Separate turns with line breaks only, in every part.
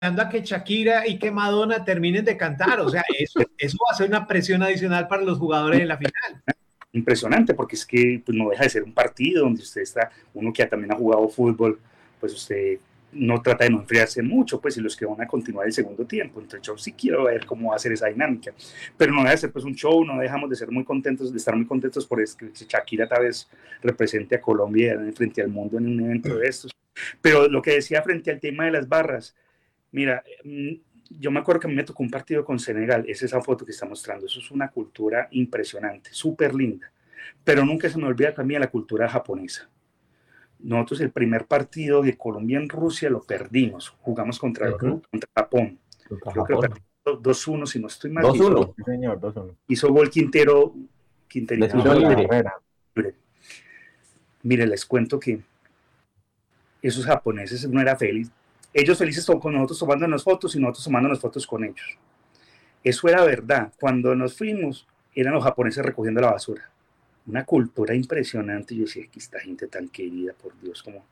a que Shakira y que Madonna terminen de cantar. O sea, eso va a ser una presión adicional para los jugadores en la final.
Impresionante, porque es que pues, no deja de ser un partido donde usted está, uno que también ha jugado fútbol, pues usted no trata de no enfriarse mucho, pues, y los que van a continuar el segundo tiempo. Entonces yo sí quiero ver cómo va a ser esa dinámica, pero no deja de ser pues un show, no dejamos de ser muy contentos, de estar muy contentos por eso, que Shakira tal vez represente a Colombia frente al mundo en un evento de estos. Pero lo que decía frente al tema de las barras, mira, yo me acuerdo que a mí me tocó un partido con Senegal, es esa foto que está mostrando, eso es una cultura impresionante, súper linda, pero nunca se me olvida también la cultura japonesa. Nosotros el primer partido de Colombia en Rusia lo perdimos, jugamos contra Japón, creo que lo perdimos 2-1, si no estoy mal.
2-1, sí señor, 2-1.
Hizo gol Quinterito
libre.
Mire, les cuento que esos japoneses no era feliz, ellos felices con nosotros tomándonos fotos y nosotros tomándonos fotos con ellos. Eso era verdad. Cuando nos fuimos, eran los japoneses recogiendo la basura. Una cultura impresionante. Yo decía, aquí esta gente tan querida, por Dios, como...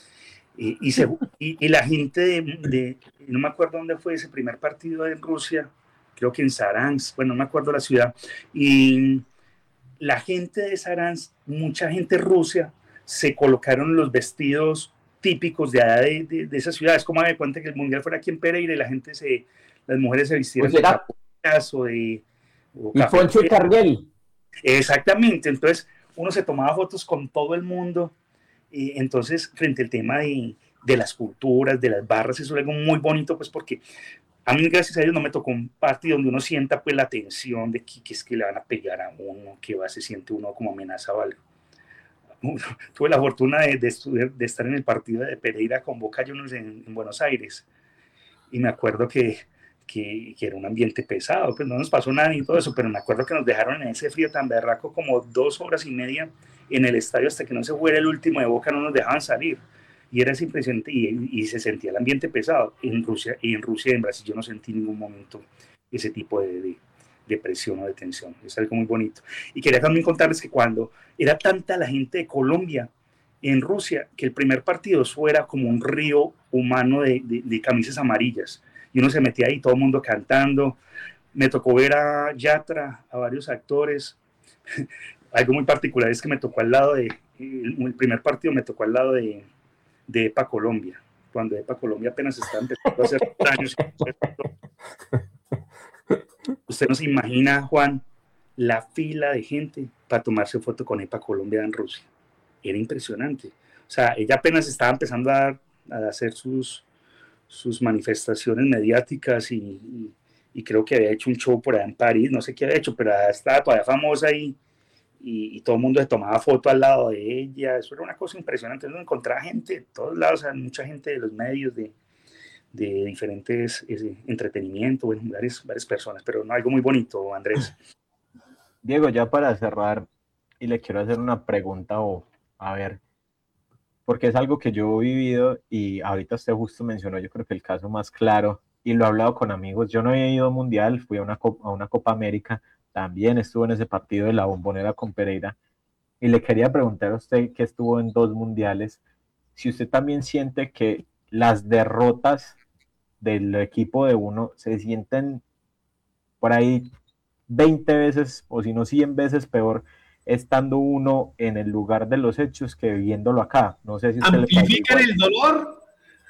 Y la gente no me acuerdo dónde fue ese primer partido en Rusia, creo que en Saransk, bueno, no me acuerdo la ciudad, y la gente de Saransk, mucha gente rusa, se colocaron los vestidos típicos de allá de esa ciudad. Es como me cuenta que el mundial fuera aquí en Pereira y la gente las mujeres se vistieron
pues
de capuchas o de...
y Poncho Carriel.
Exactamente, entonces uno se tomaba fotos con todo el mundo, entonces frente al tema de las culturas, de las barras, eso es algo muy bonito, pues porque a mí gracias a Dios no me tocó un partido donde uno sienta pues la tensión de que es que le van a pegar a uno, que se siente uno como amenaza o algo. Tuve la fortuna de estar en el partido de Pereira con Boca Juniors en Buenos Aires, y me acuerdo que era un ambiente pesado, pues no nos pasó nada ni todo eso, pero me acuerdo que nos dejaron en ese frío tan berraco como 2 horas y media en el estadio hasta que no se fuera el último de Boca, no nos dejaban salir, y era impresionante, y se sentía el ambiente pesado. En Rusia y en Brasil yo no sentí en ningún momento ese tipo de presión o de tensión, es algo muy bonito. Y quería también contarles que cuando era tanta la gente de Colombia en Rusia, que el primer partido era como un río humano de camisas amarillas, y uno se metía ahí, todo el mundo cantando. Me tocó ver a Yatra, a varios actores. Algo muy particular es que me tocó al lado el primer partido me tocó al lado de EPA Colombia, cuando EPA Colombia apenas estaba empezando a hacer años. Usted no se imagina, Juan, la fila de gente para tomarse foto con EPA Colombia en Rusia. Era impresionante. O sea, ella apenas estaba empezando a hacer sus manifestaciones mediáticas, y creo que había hecho un show por allá en París, no sé qué había hecho, pero estaba todavía famosa y todo el mundo se tomaba foto al lado de ella. Eso era una cosa impresionante. Uno encontraba gente de todos lados, o sea, mucha gente de los medios, de diferentes entretenimiento, bueno, varias personas, pero no, algo muy bonito, Andrés.
Diego, ya para cerrar, y le quiero hacer una pregunta, a ver, porque es algo que yo he vivido y ahorita usted justo mencionó, yo creo que el caso más claro, y lo he hablado con amigos. Yo no había ido a Mundial, fui a una Copa América, también estuve en ese partido de la Bombonera con Pereira, y le quería preguntar a usted, que estuvo en 2 mundiales, si usted también siente que las derrotas del equipo de uno se sienten por ahí 20 veces, o si no 100 veces peor, estando uno en el lugar de los hechos que viéndolo acá. No sé si usted
¿amplifican el dolor?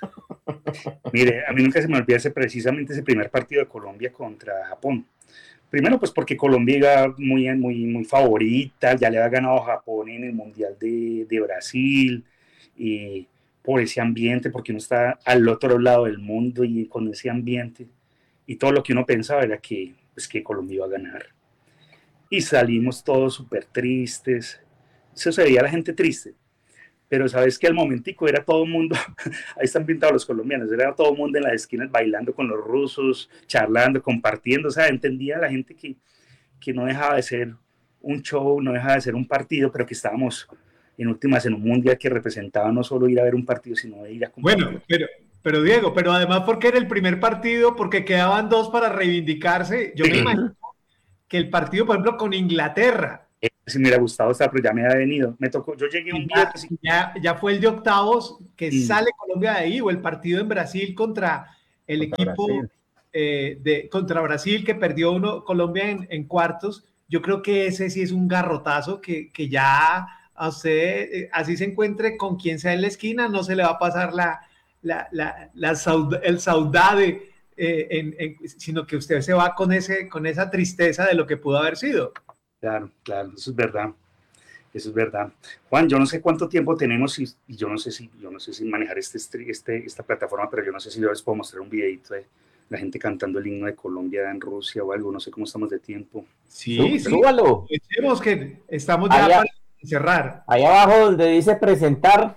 Mire, a mí nunca se me olvida precisamente ese primer partido de Colombia contra Japón. Primero, pues porque Colombia iba muy favorita, ya le había ganado a Japón en el Mundial de Brasil, y por ese ambiente, porque uno está al otro lado del mundo y con ese ambiente, y todo lo que uno pensaba era que Colombia iba a ganar. Y salimos todos súper tristes, eso se veía la gente triste, pero sabes que al momentico era todo el mundo, ahí están pintados los colombianos, era todo el mundo en las esquinas bailando con los rusos, charlando, compartiendo, o sea, entendía la gente que no dejaba de ser un show, no dejaba de ser un partido, pero que estábamos en últimas en un mundial que representaba no solo ir a ver un partido, sino ir a compartir.
Bueno, pero Diego, pero además porque era el primer partido, porque quedaban 2 para reivindicarse, yo me imagino que el partido, por ejemplo, con Inglaterra,
si me hubiera gustado estar, pero ya me había venido. Me tocó, yo llegué un viernes.
Ya fue el de octavos que sale Colombia de ahí, o el partido en Brasil contra el equipo contra Brasil, que perdió Colombia en cuartos. Yo creo que ese sí es un garrotazo que ya a usted, así se encuentre con quien sea en la esquina, no se le va a pasar el saudade, sino que usted se va con esa tristeza de lo que pudo haber sido.
Claro, eso es verdad. Eso es verdad. Juan, yo no sé cuánto tiempo tenemos y yo no sé si manejar esta plataforma, pero yo no sé si yo les puedo mostrar un videito de la gente cantando el himno de Colombia en Rusia o algo. No sé cómo estamos de tiempo.
Sí,
súbalo.
Decimos que estamos ya para cerrar.
Ahí abajo donde dice presentar.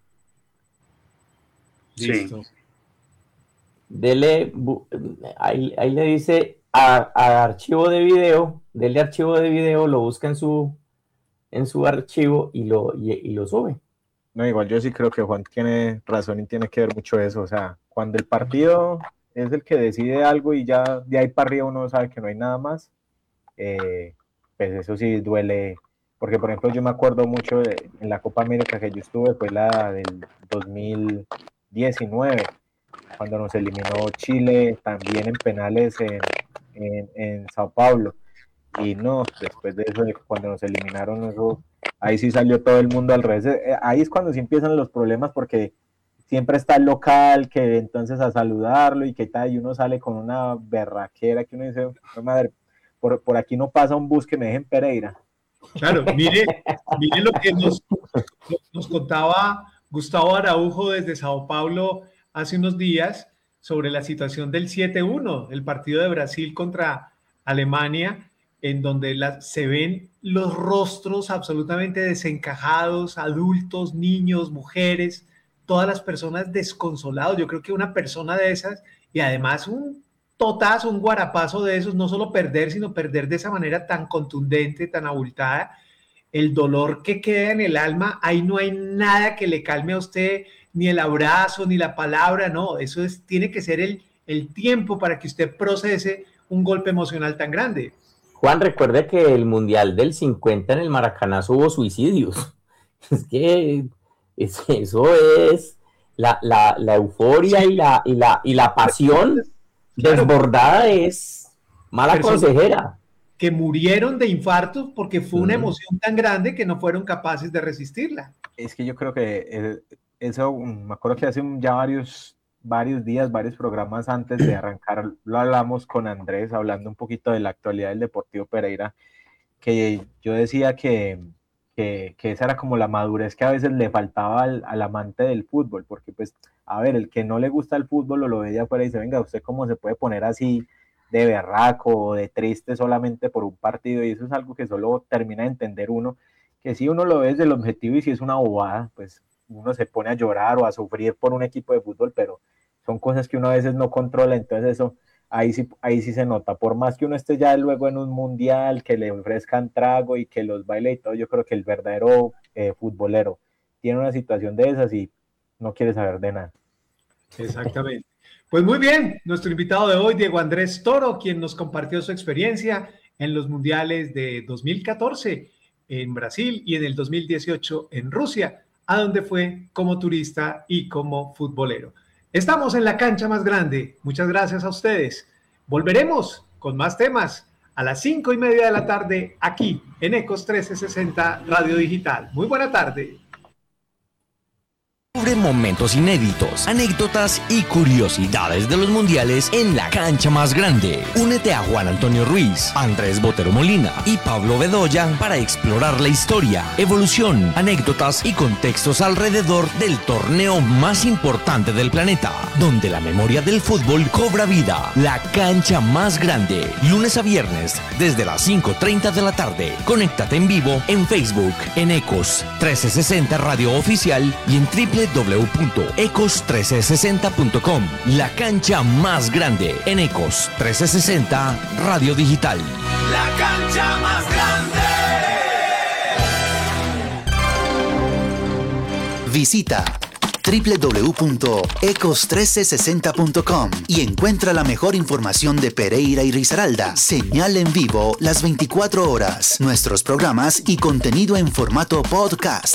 Listo.
Sí.
Dele, ahí le dice a archivo de video, dele archivo de video, lo busca en su archivo y lo sube.
No, igual yo sí creo que Juan tiene razón y tiene que ver mucho eso. O sea, cuando el partido es el que decide algo y ya de ahí para arriba uno sabe que no hay nada más, pues eso sí duele. Porque, por ejemplo, yo me acuerdo mucho en la Copa América que yo estuve, fue la del 2019, cuando nos eliminó Chile también en penales en Sao Paulo. Y no, después de eso, cuando nos eliminaron, eso, ahí sí salió todo el mundo al revés. Ahí es cuando sí empiezan los problemas, porque siempre está el local que entonces a saludarlo y que tal, y uno sale con una berraquera que uno dice, madre, por aquí no pasa un bus que me deje en Pereira.
Claro, mire lo que nos contaba Gustavo Araujo desde Sao Paulo hace unos días sobre la situación del 7-1, el partido de Brasil contra Alemania, en donde se ven los rostros absolutamente desencajados, adultos, niños, mujeres, todas las personas desconsolados. Yo creo que una persona de esas, y además un totazo, un guarapazo de esos, no solo perder, sino perder de esa manera tan contundente, tan abultada, el dolor que queda en el alma, ahí no hay nada que le calme a usted, ni el abrazo, ni la palabra, no, eso tiene que ser el tiempo para que usted procese un golpe emocional tan grande.
Juan, recuerde que el Mundial del 50 en el Maracanazo hubo suicidios. Es que eso es la euforia, sí, y la pasión, claro, desbordada, es mala consejera.
Que murieron de infartos porque fue una emoción tan grande que no fueron capaces de resistirla.
Es que yo creo que eso, me acuerdo que hace ya varios días, varios programas antes de arrancar, lo hablamos con Andrés, hablando un poquito de la actualidad del Deportivo Pereira, que yo decía que esa era como la madurez que a veces le faltaba al amante del fútbol, porque pues, a ver, el que no le gusta el fútbol o lo ve de afuera y dice, venga, ¿usted cómo se puede poner así de berraco o de triste solamente por un partido? Y eso es algo que solo termina de entender uno, que si uno lo ve desde el objetivo y si es una bobada, pues uno se pone a llorar o a sufrir por un equipo de fútbol, pero son cosas que uno a veces no controla, entonces eso, ahí sí se nota, por más que uno esté ya luego en un mundial, que le ofrezcan trago y que los baile y todo, yo creo que el verdadero futbolero tiene una situación de esas y no quiere saber de nada.
Exactamente. Pues muy bien, nuestro invitado de hoy, Diego Andrés Toro, quien nos compartió su experiencia en los mundiales de 2014 en Brasil y en el 2018 en Rusia, a donde fue como turista y como futbolero. Estamos en la cancha más grande. Muchas gracias a ustedes. Volveremos con más temas a las 5:30 de la tarde aquí en Ecos 1360 Radio Digital. Muy buena tarde.
Cubre momentos inéditos, anécdotas y curiosidades de los mundiales en la cancha más grande. Únete a Juan Antonio Ruiz, Andrés Botero Molina y Pablo Bedoya para explorar la historia, evolución, anécdotas y contextos alrededor del torneo más importante del planeta, donde la memoria del fútbol cobra vida. La cancha más grande, lunes a viernes desde las 5:30 de la tarde. Conéctate en vivo en Facebook, en Ecos 1360 Radio Oficial y en www.ecos1360.com. La cancha más grande en Ecos 1360 Radio Digital.
La cancha más grande.
Visita
www.ecos1360.com y encuentra la mejor información de Pereira y Risaralda. Señal en vivo las 24 horas, nuestros programas y contenido en formato podcast.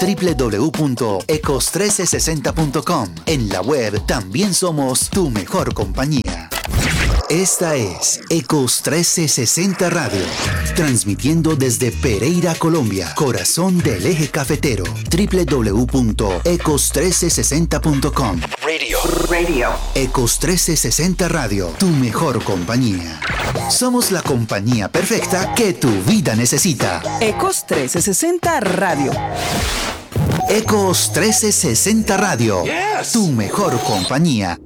www.ecos1360.com. En la web también somos tu mejor compañía. Esta es Ecos 1360 Radio, transmitiendo desde Pereira, Colombia, corazón del eje cafetero. www.ecos1360.com. Radio. Ecos 1360 Radio, tu mejor compañía. Somos la compañía perfecta que tu vida necesita.
Ecos 1360 Radio.
Ecos 1360 Radio, tu mejor compañía.